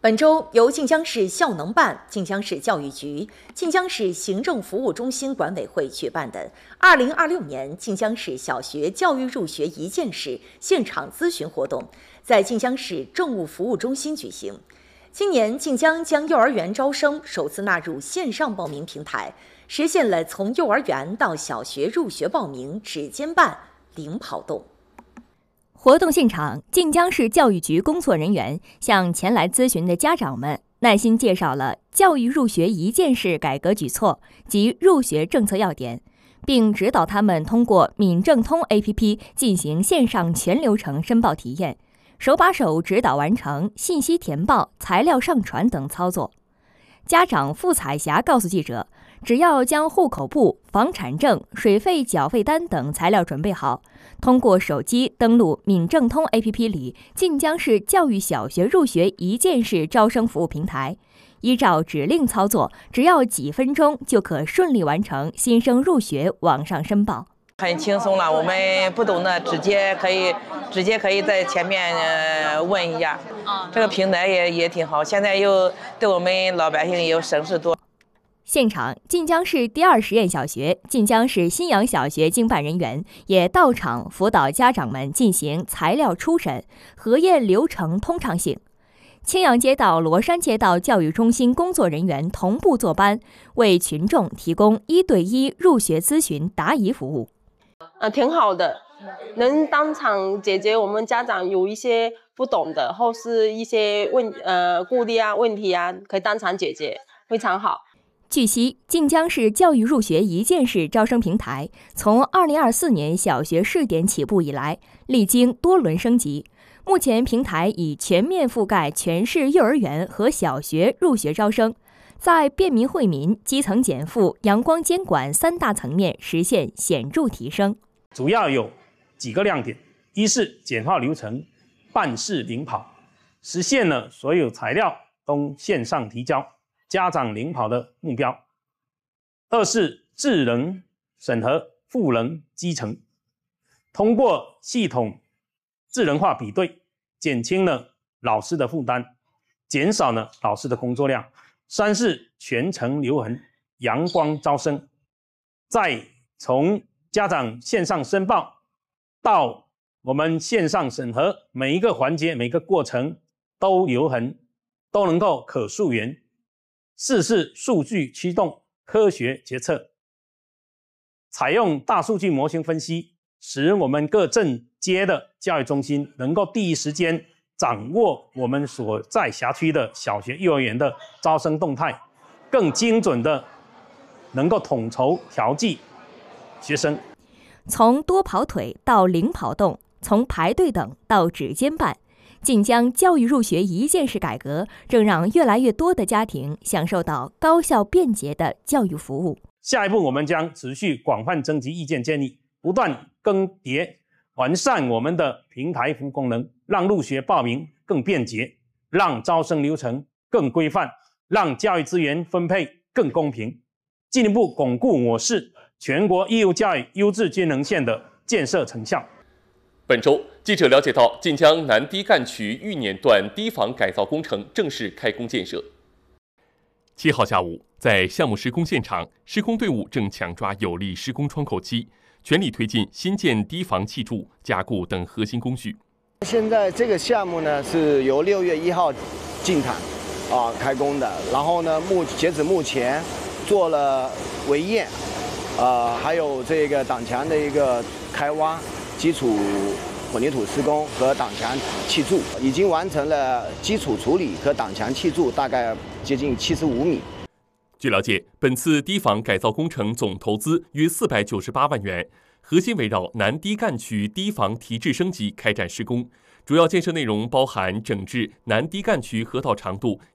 本周由晋江市校能办、晋江市教育局、晋江市行政服务中心管委会举办的2026年晋江市小学教育入学一件事现场咨询活动，在晋江市政务服务中心举行。今年晋江将幼儿园招生首次纳入线上报名平台，实现了从幼儿园到小学入学报名指尖办、零跑动。 活动现场，晋江市教育局工作人员向前来咨询的家长们耐心介绍了教育入学一件事改革举措及入学政策要点，并指导他们通过闽政通 APP 进行线上全流程申报体验，手把手指导完成信息填报、材料上传等操作。家长付彩霞告诉记者，只要将户口簿、房产证、水费缴费单等材料准备好，通过手机登录闽政通 APP 里晋江市教育小学入学一件事招生服务平台，依照指令操作，只要几分钟就可顺利完成新生入学网上申报。 很轻松了，我们不懂的直接可以在前面问一下。这个平台也挺好，现在又对我们老百姓又省事多。 现场，晋江市第2实验小学、晋江市新阳小学经办人员也到场辅导家长们进行材料初审、核验流程通畅性。青阳街道、罗山街道教育中心工作人员同步坐班，为群众提供1对1入学咨询答疑服务。 挺好的，能当场解决我们家长有一些不懂的，或是一些顾虑啊、问题啊，可以当场解决，非常好。 据悉，晋江市教育入学一件事招生平台从2024年小学试点起步以来，历经多轮升级，目前平台已全面覆盖全市幼儿园和小学入学招生，在便民惠民、基层减负、阳光监管3大层面实现显著提升。 主要有几个亮点：一是简化流程，办事零跑，实现了所有材料都线上提交，家长零跑的目标；二是智能审核，赋能基层，通过系统智能化比对，减轻了老师的负担，减少了老师的工作量；三是全程留痕，阳光招生，再从家长线上申报到我们线上审核，每一个环节、每个过程都留痕，都能够可溯源。四是数据驱动科学决策，采用大数据模型分析，使我们各镇街的教育中心能够第一时间掌握我们所在辖区的小学、幼儿园的招生动态，更精准的能够统筹调剂学生。 从多跑腿到零跑动，从排队等到指尖办，晋江教育入学一件事改革正让越来越多的家庭享受到高效便捷的教育服务。 下一步，我们将持续广泛征集意见建议，不断更迭完善我们的平台服务功能，让入学报名更便捷，让招生流程更规范，让教育资源分配更公平，进一步巩固我市全国义务教育优质均衡线的建设成效。 本周，记者了解到，晋江南堤干渠玉碾段堤防改造工程正式开工建设。7号下午，在项目施工现场，施工队伍正抢抓有利施工窗口期，全力推进新建堤防砌筑、加固等核心工序。 现在这个项目呢，是由6月1号进场开工的，然后呢，截止目前做了围堰，还有这个挡墙的一个开挖、基础混凝土施工和挡墙砌筑，已经完成了基础处理和挡墙砌筑，大概接近75米。 据了解，本次堤防改造工程总投资约498万元，核心围绕南堤干渠堤防提质升级开展施工。主要建设内容包含整治南堤干渠河道长度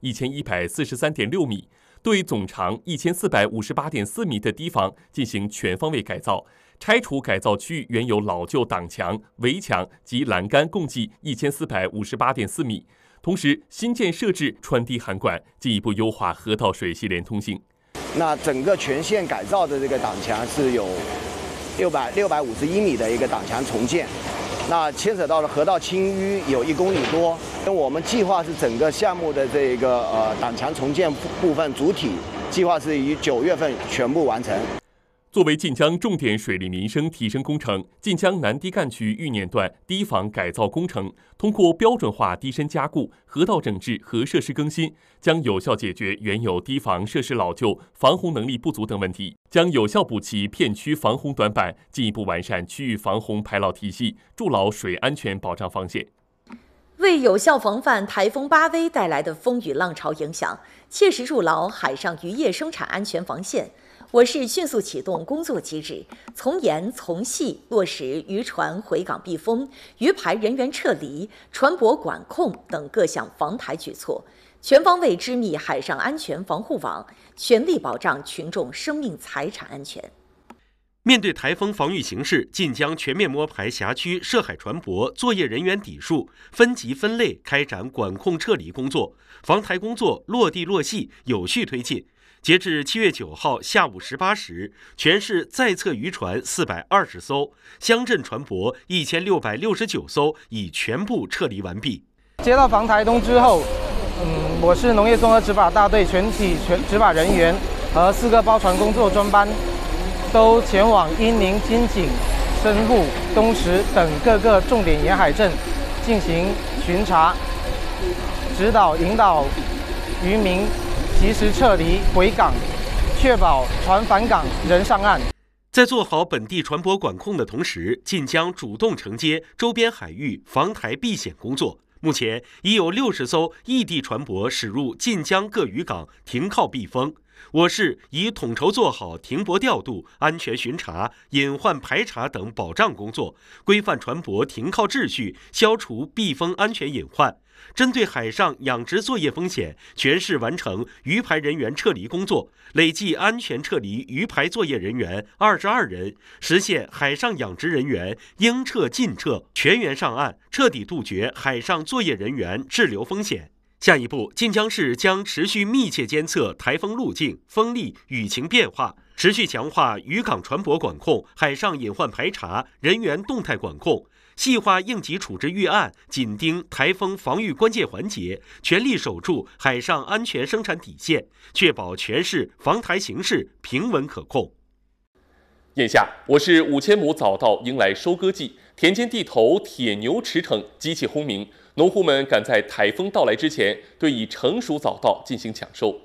1143.6米，对总长1458.4米的堤防进行全方位改造，拆除改造区域原有老旧挡墙、围墙及栏杆共计1458.4米。同时，新建设置穿堤涵管，进一步优化河道水系连通性。 那整个全线改造的这个挡墙是有651米的一个挡墙重建， 那牵扯到了河道清淤有1公里多。我们计划是整个项目的这个挡墙重建部分主体计划是于9月份全部完成。 作为晋江重点水利民生提升工程，晋江南堤干区预年段堤防改造工程，通过标准化堤身加固、河道整治和设施更新，将有效解决原有堤防设施老旧、防洪能力不足等问题，将有效补齐片区防洪短板，进一步完善区域防洪排涝体系，筑牢水安全保障防线。 为有效防范台风巴威带来的风雨浪潮影响，切实筑牢海上渔业生产安全防线，我市迅速启动工作机制，从严从细落实渔船回港避风、渔排人员撤离、船舶管控等各项防台举措，全方位织密海上安全防护网，全力保障群众生命财产安全。 面对台风防御形势，晋江全面摸排辖区涉海船舶作业人员底数，分级分类开展管控撤离工作，防台工作落地落细有序推进。截至7月9号下午18时，全市在侧渔船420艘，乡镇船舶1669艘已全部撤离完毕。 接到防台通知后，我市农业综合执法大队全体执法人员和4个包船工作专班，都前往阴宁、金井、深沪、东石等各个重点沿海镇进行巡查、指导、引导渔民及时撤离回港，确保船返港人上岸。 在做好本地船舶管控的同时，晋江主动承接周边海域防台避险工作。目前已有60艘异地船舶驶入晋江各渔港停靠避风。我市已统筹做好停泊调度、安全巡查、隐患排查等保障工作，规范船舶停靠秩序，消除避风安全隐患。针对海上养殖作业风险，全市完成渔排人员撤离工作，累计安全撤离渔排作业人员22人，实现海上养殖人员应撤尽撤，全员上岸，彻底杜绝海上作业人员滞留风险。下一步，晋江市将持续密切监测台风路径、风力、雨情变化，持续强化渔港船舶管控、海上隐患排查、人员动态管控，细化应急处置预案，紧盯台风防御关键环节，全力守住海上安全生产底线，确保全市防台形势平稳可控。 眼下，我市5000亩早稻迎来收割季，田间地头铁牛驰骋，机器轰鸣，农户们赶在台风到来之前，对已成熟早稻进行抢收。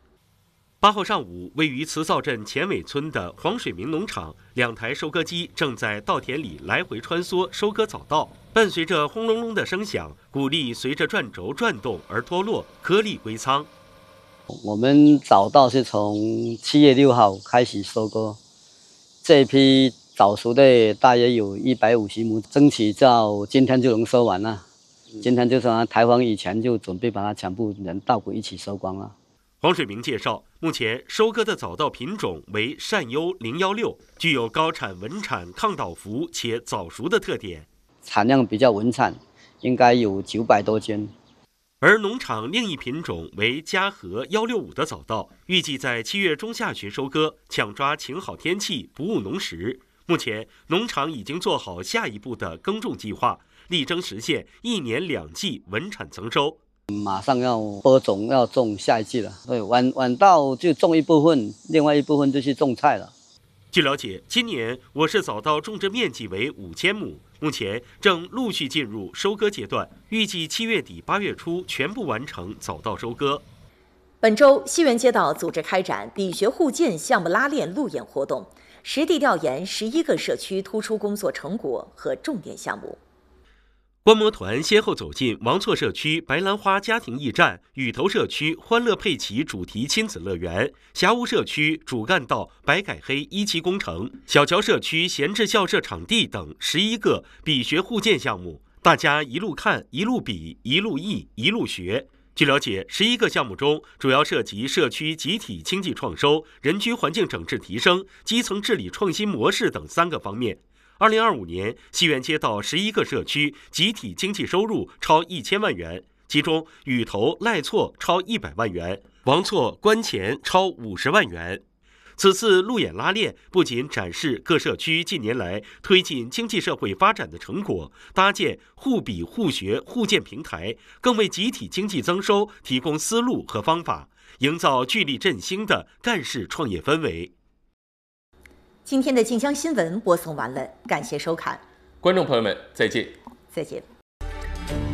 8号上午，位于慈灶镇前尾村的黄水明农场，2台收割机正在稻田里来回穿梭收割早稻，伴随着轰隆隆的声响，谷粒随着转轴转动而脱落，颗粒归仓。 我们早稻是从7月6号开始收割，这一批早熟的大约有150亩，争取到今天就能收完了。今天就说台风以前就准备把它全部人稻谷一起收光了。 黄水明介绍，目前收割的早稻品种为善优016，具有高产、稳产、抗倒伏且早熟的特点， 产量比较稳产，应该有900多斤。 而农场另一品种为嘉禾165的早稻，预计在7月中下旬收割，抢抓晴好天气，不误农时。目前，农场已经做好下一步的耕种计划，力争实现1年2季稳产增收。 马上要播种，要种下一季了。对，晚稻就种一部分，另外一部分就去种菜了。 据了解，今年我市早稻种植面积为5000亩，目前正陆续进入收割阶段，预计7月底8月初全部完成早稻收割。 本周，西园街道组织开展比学互鉴项目拉练路演活动，实地调研11个社区突出工作成果和重点项目。 观摩团先后走进王厝社区白兰花家庭驿站、雨头社区欢乐佩奇主题亲子乐园、霞屋社区主干道白改黑1期工程、小桥社区闲置校舍场地等11个比学互鉴项目，大家一路看、一路比、一路议、一路学。据了解，11个项目中主要涉及社区集体经济创收、人居环境整治提升、基层治理创新模式等3个方面。2025年，西园街道11个社区集体经济收入超1000万元，其中雨头、赖厝超100万元，王厝、关前超50万元。 此次路演拉练不仅展示各社区近年来推进经济社会发展的成果，搭建互比互学互鉴平台，更为集体经济增收提供思路和方法，营造聚力振兴的干事创业氛围。 今天的晋江新闻播送完了，感谢收看， 观众朋友们，再见。 再见。